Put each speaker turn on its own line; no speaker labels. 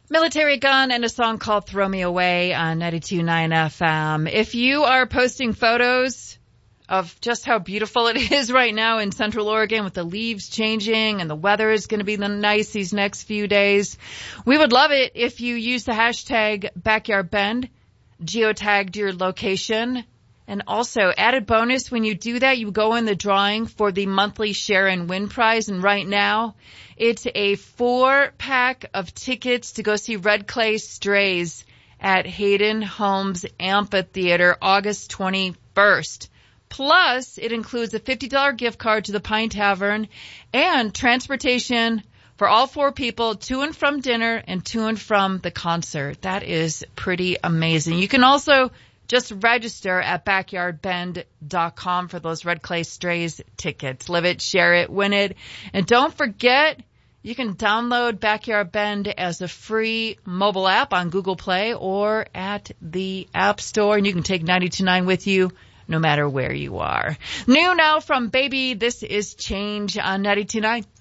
Military Gun and a song called Throw Me Away on 92.9 FM. If you are posting photos of just how beautiful it is right now in Central Oregon with the leaves changing and the weather is going to be nice these next few days, we would love it if you use the hashtag BackyardBend, geotagged your location. And also, added bonus, when you do that, you go in the drawing for the monthly Share and Win prize. And right now, it's a 4-pack of tickets to go see Red Clay Strays at Hayden Homes Amphitheater, August 21st. Plus, it includes a $50 gift card to the Pine Tavern and transportation for all 4 people to and from dinner and to and from the concert. That is pretty amazing. You can also just register at backyardbend.com for those Red Clay Strays tickets. Live it, share it, win it. And don't forget, you can download Backyard Bend as a free mobile app on Google Play or at the App Store. And you can take 92.9 with you no matter where you are. New now from Baby, this is Change on 92.9.